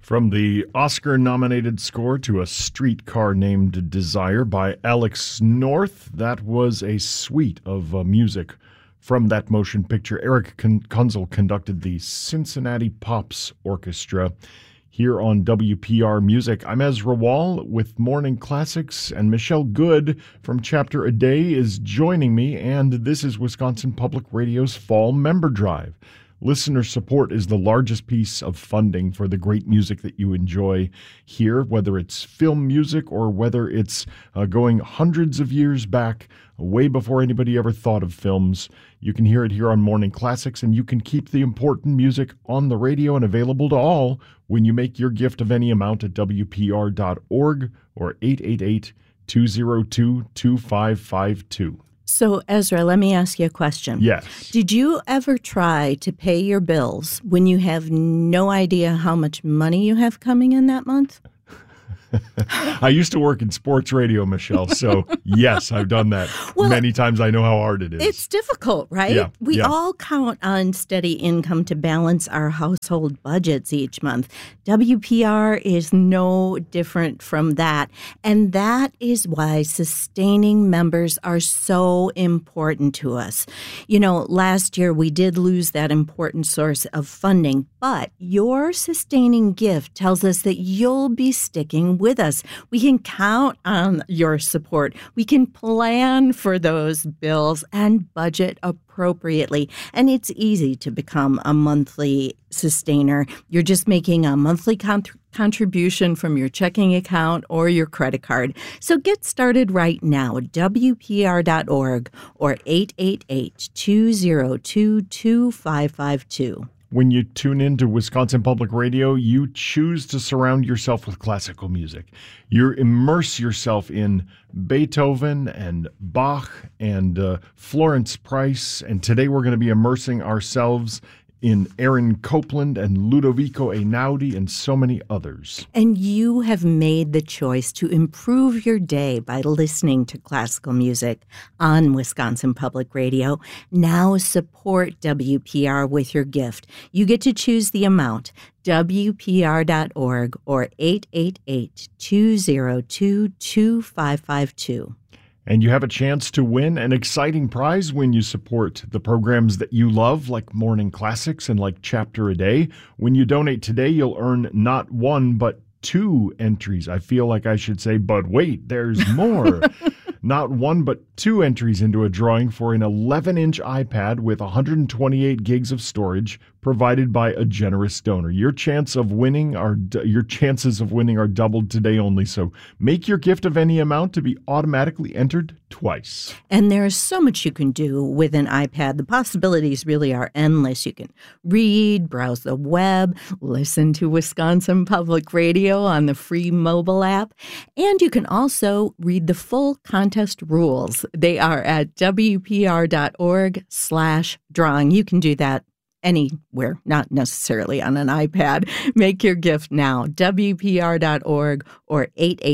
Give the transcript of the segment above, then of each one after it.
From the Oscar-nominated score to A Streetcar Named Desire by Alex North, that was a suite of music from that motion picture. Eric Kunzel conducted the Cincinnati Pops Orchestra here on WPR Music. I'm Ezra Wall with Morning Classics, and Michelle Good from Chapter A Day is joining me, and this is Wisconsin Public Radio's Fall Member Drive. Listener support is the largest piece of funding for the great music that you enjoy here, whether it's film music or whether it's going hundreds of years back, way before anybody ever thought of films. You can hear it here on Morning Classics, and you can keep the important music on the radio and available to all when you make your gift of any amount at WPR.org or 888-202-2552. So, Ezra, let me ask you a question. Yes. Did you ever try to pay your bills when you have no idea how much money you have coming in that month? I used to work in sports radio, Michelle, so yes, I've done that many times. I know how hard it is. It's difficult, right? Yeah, we all count on steady income to balance our household budgets each month. WPR is no different from that, and that is why sustaining members are so important to us. You know, last year we did lose that important source of funding, but your sustaining gift tells us that you'll be sticking with us. We can count on your support. We can plan for those bills and budget appropriately. And it's easy to become a monthly sustainer. You're just making a monthly contribution from your checking account or your credit card. So get started right now at WPR.org or 888-202-2552. When you tune into Wisconsin Public Radio, you choose to surround yourself with classical music. You immerse yourself in Beethoven and Bach and Florence Price. And today we're going to be immersing ourselves in Aaron Copland and Ludovico Einaudi and so many others. And you have made the choice to improve your day by listening to classical music on Wisconsin Public Radio. Now support WPR with your gift. You get to choose the amount. WPR.org or 888-202-2552. And you have a chance to win an exciting prize when you support the programs that you love, like Morning Classics and like Chapter A Day. When you donate today, you'll earn not one, but 2 entries. I feel like I should say, but wait, there's more. Not one, but 2 entries into a drawing for an 11-inch iPad with 128 gigs of storage provided by a generous donor. Your chances of winning are doubled today only, so make your gift of any amount to be automatically entered twice. And there's so much you can do with an iPad. The possibilities really are endless. You can read, browse the web, listen to Wisconsin Public Radio on the free mobile app, and you can also read the full contest rules. They are at WPR.org/drawing. You can do that anywhere, not necessarily on an iPad. Make your gift now. WPR.org or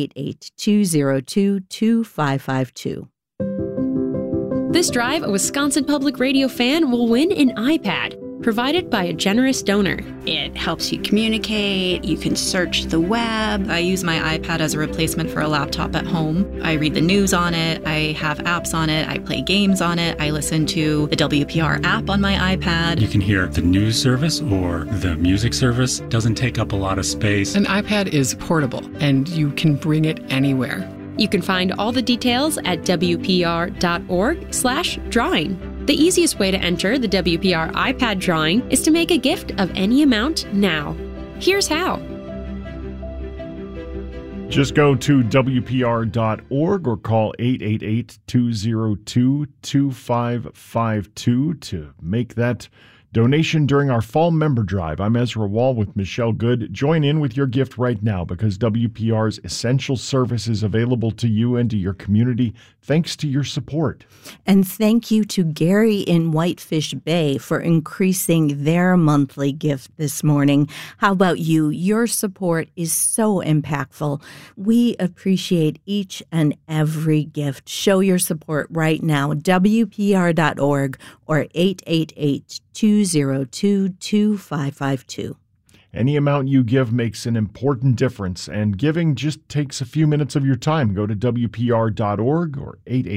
888-202-2552. This drive, a Wisconsin Public Radio fan will win an iPad, provided by a generous donor. It helps you communicate, you can search the web. I use my iPad as a replacement for a laptop at home. I read the news on it, I have apps on it, I play games on it, I listen to the WPR app on my iPad. You can hear the news service or the music service. Doesn't take up a lot of space. An iPad is portable, and you can bring it anywhere. You can find all the details at WPR.org/drawing. The easiest way to enter the WPR iPad drawing is to make a gift of any amount now. Here's how. Just go to WPR.org or call 888-202-2552 to make that donation during our Fall Member Drive. I'm Ezra Wall with Michelle Good. Join in with your gift right now because WPR's essential service is available to you and to your community thanks to your support. And thank you to Gary in Whitefish Bay for increasing their monthly gift this morning. How about you? Your support is so impactful. We appreciate each and every gift. Show your support right now. WPR.org or 888-202-2552. Any amount you give makes an important difference, and giving just takes a few minutes of your time. Go to WPR.org or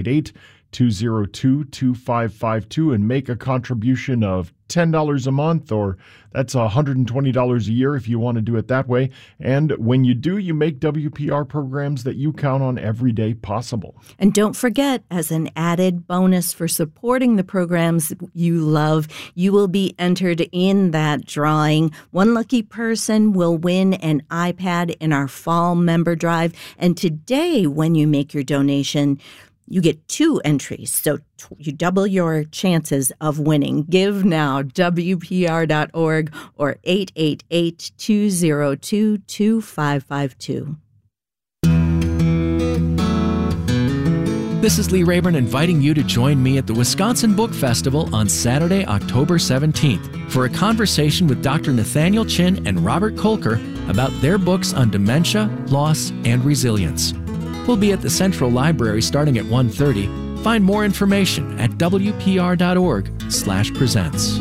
888-202-2552 and make a contribution of $10 a month, or that's $120 a year if you want to do it that way. And when you do, you make WPR programs that you count on every day possible. And don't forget, as an added bonus for supporting the programs you love, you will be entered in that drawing. One lucky person will win an iPad in our fall member drive. And today, when you make your donation, you get 2 entries, so you double your chances of winning. Give now, WPR.org or 888-202-2552. This is Lee Rayburn inviting you to join me at the Wisconsin Book Festival on Saturday, October 17th for a conversation with Dr. Nathaniel Chin and Robert Kolker about their books on dementia, loss, and resilience. We'll be at the Central Library starting at 1:30. Find more information at WPR.org/presents.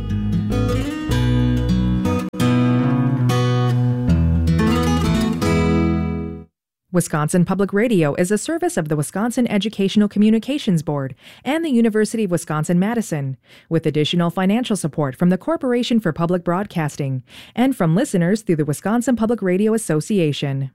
Wisconsin Public Radio is a service of the Wisconsin Educational Communications Board and the University of Wisconsin-Madison, with additional financial support from the Corporation for Public Broadcasting and from listeners through the Wisconsin Public Radio Association.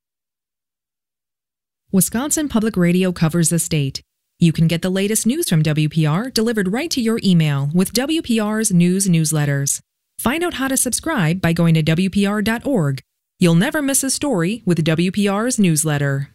Wisconsin Public Radio covers the state. You can get the latest news from WPR delivered right to your email with WPR's news newsletters. Find out how to subscribe by going to WPR.org. You'll never miss a story with WPR's newsletter.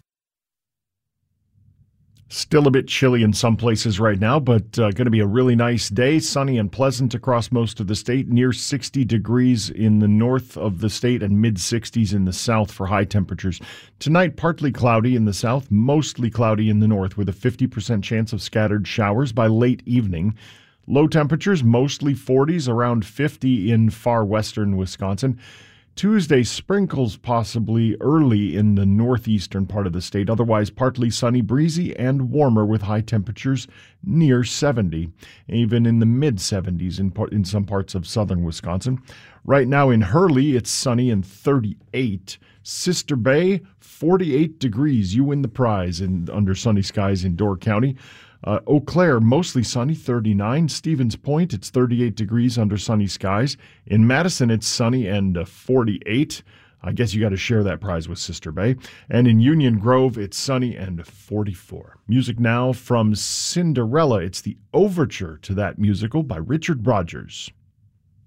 Still a bit chilly in some places right now, but going to be a really nice day, sunny and pleasant across most of the state, near 60 degrees in the north of the state and mid-60s in the south for high temperatures. Tonight, partly cloudy in the south, mostly cloudy in the north with a 50% chance of scattered showers by late evening. Low temperatures, mostly 40s, around 50 in far western Wisconsin. Tuesday, sprinkles possibly early in the northeastern part of the state. Otherwise, partly sunny, breezy, and warmer with high temperatures near 70, even in the mid-70s in some parts of southern Wisconsin. Right now in Hurley, it's sunny and 38. Sister Bay, 48 degrees. You win the prize under sunny skies in Door County. Eau Claire, mostly sunny, 39. Stevens Point, it's 38 degrees under sunny skies. In Madison, it's sunny and 48. I guess you got to share that prize with Sister Bay. And in Union Grove, it's sunny and 44. Music now from Cinderella. It's the overture to that musical by Richard Rodgers.